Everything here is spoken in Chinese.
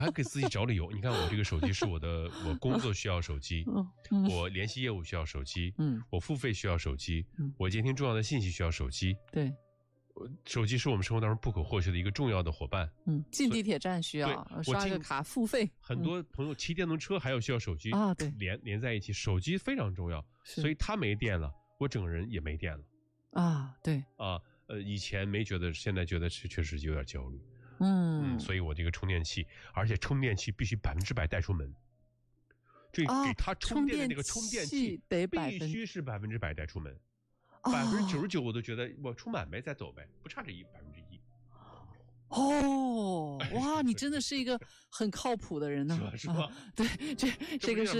还给自己找理由。你看我这个手机是我工作需要手机，我联系业务需要手机，我付费需要手机，我接听重要的信息需要手机。 对， 手机是我们生活当中不可或缺的一个重要的伙伴。 进地铁站需要刷个卡付费。 很多朋友骑电动车还有需要手机啊，对， 连在一起，手机非常重要。所以它没电了，我整个人也没电了。啊， 对啊，以前没觉得，现在觉得确实有点焦虑。所以我这个充电器，而且充电器必须100%带出门。这给它充电的那个充电器必须是100%带出门，99%我都觉得我充满呗，再走呗，不差这1%。 哇，你真的是一个很靠谱的人呢， 是吧？ 对，这个是。